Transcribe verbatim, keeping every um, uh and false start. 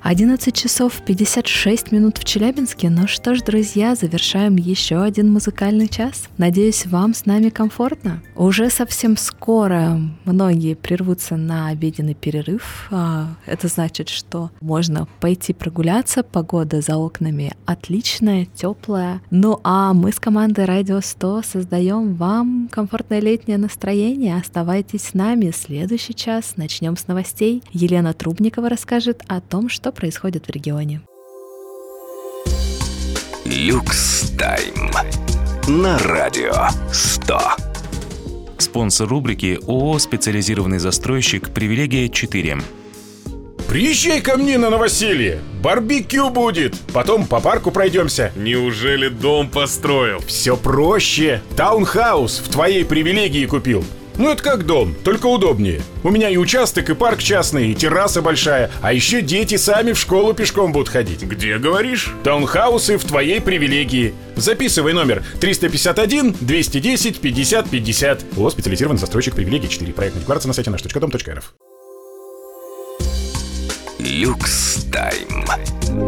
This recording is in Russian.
одиннадцать часов пятьдесят шесть минут в Челябинске. Ну что ж, друзья, завершаем еще один музыкальный час. Надеюсь, вам с нами комфортно. Уже совсем скоро многие прервутся на обеденный перерыв. Это значит, что можно пойти прогуляться. Погода за окнами отличная, теплая. Ну а мы с командой Радио сто создаем вам комфортное летнее настроение. Оставайтесь с нами. Следующий час начнем с новостей. Елена Трубникова расскажет о том, что происходит в регионе. Люкс Тайм на Радио сто. Спонсор рубрики ООО «Специализированный застройщик Привилегия четыре». Приезжай ко мне на новоселье, барбекю будет, потом по парку пройдемся. Неужели дом построил? Все проще, таунхаус в твоей Привилегии купил. Ну это как дом, только удобнее. У меня и участок, и парк частный, и терраса большая. А еще дети сами в школу пешком будут ходить. Где, говоришь? Таунхаусы в твоей Привилегии. Записывай номер триста пятьдесят один двести десять пятьдесят пятьдесят. ООО «Специализированный застройщик Привилегия четыре». Проектная декларация на сайте наш точка дом точка эр эф. Люкс Тайм.